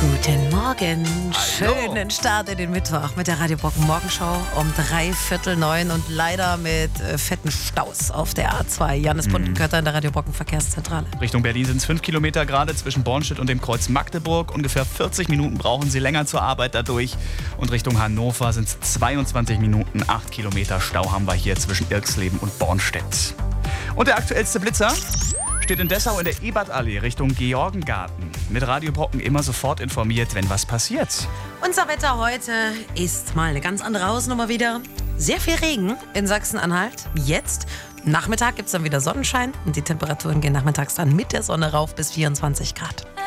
Guten Morgen. Hallo. Schönen Start in den Mittwoch mit der Radio Brocken Morgenshow um 8:45 und leider mit fetten Staus auf der A2. Janis Bundenkötter in der Radio Brocken Verkehrszentrale. Richtung Berlin sind es 5 Kilometer gerade zwischen Bornstedt und dem Kreuz Magdeburg. Ungefähr 40 Minuten brauchen Sie länger zur Arbeit dadurch. Und Richtung Hannover sind es 22 Minuten. 8 Kilometer Stau haben wir hier zwischen Irxleben und Bornstedt. Und der aktuellste Blitzer steht in Dessau in der Ebertallee Richtung Georgengarten. Mit Radio Brocken immer sofort informiert, wenn was passiert. Unser Wetter heute ist mal eine ganz andere Hausnummer wieder. Sehr viel Regen in Sachsen-Anhalt. Jetzt, Nachmittag gibt es dann wieder Sonnenschein und die Temperaturen gehen nachmittags dann mit der Sonne rauf bis 24 Grad.